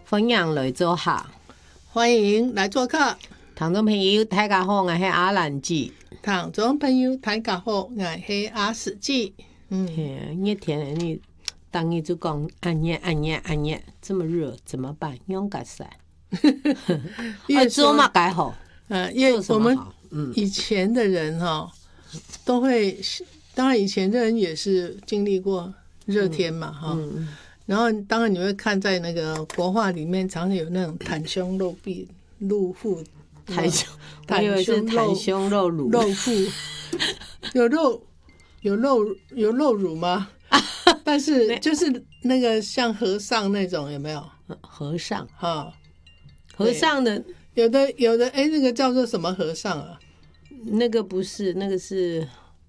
分享来做客， 欢迎来做客。 听众朋友大家好，我是阿兰姐。 听众朋友大家好，我是阿史记。 热天的你，当你就讲暗夜，这么热怎么办？用改善。做嘛改好？ 因为我们以前的人都会，当然以前的人也是经历过热天嘛然后当然你会看在那个国画里面，常常有那种袒胸露臂、露腹。 袒胸，我以为是袒胸露乳。 露腹有露乳吗？但是就是那个像和尚那种，有没有？ 和尚和尚的有的那个叫做什么和尚啊？ 那个不是，那个是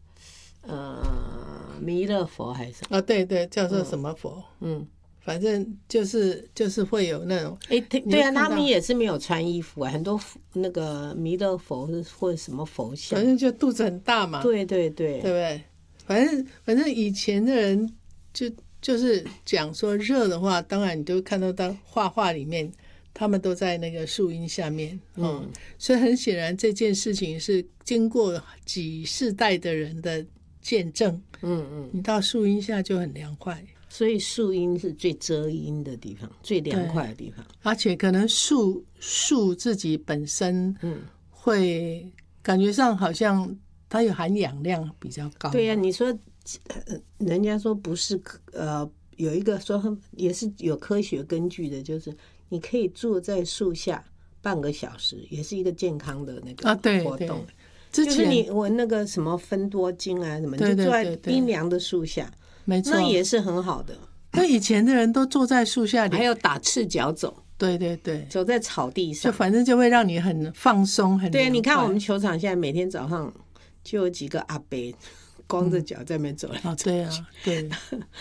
弥勒佛还是？ 对，叫做什么佛？反正就是会有那种对啊，他们也是没有穿衣服很多那个弥勒佛或者什么佛像， 反正就肚子很大嘛。 对， 对不对？反正以前的人就是讲说热的话，当然你就看到画里面，他们都在那个树荫下面，所以很显然这件事情是经过几世代的人的见证。你到树荫下就很凉快。 所以树荫是最遮阴的地方，最凉快的地方。 而且可能树自己本身，会感觉上好像它有含氧量比较高。 对呀，你说，人家说不是有一个说也是有科学根据的，就是你可以坐在树下半个小时，也是一个健康的那个活动。就是你闻那个什么芬多精啊什么，你就坐在阴凉的树下。 没错， 那也是很好的。 那以前的人都坐在树下里， 还有打赤脚走。对，走在草地上， 就反正就会让你很放松，很对。你看我们球场现在每天早上就有几个阿伯光着脚在那边走来走去。 对啊，对。